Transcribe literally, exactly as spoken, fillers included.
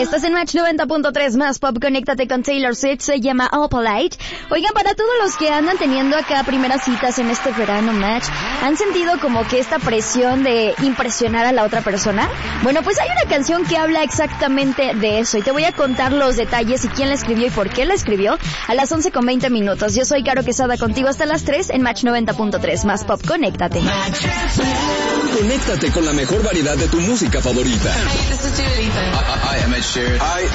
Estás en Match noventa punto tres más Pop, conéctate con Taylor Swift, se llama Opalite. Oigan, para todos los que andan teniendo acá primeras citas en este verano, Match, ¿han sentido como que esta presión de impresionar a la otra persona? Bueno, pues hay una canción que habla exactamente de eso y te voy a contar los detalles y quién la escribió y por qué la escribió a las once con veinte minutos. Yo soy Caro Quesada, contigo hasta las tres en Match noventa punto tres más Pop, conéctate. Conéctate con la mejor variedad de tu música favorita. Hi, this is Dua Lipa. I, I am Ed Sheeran. I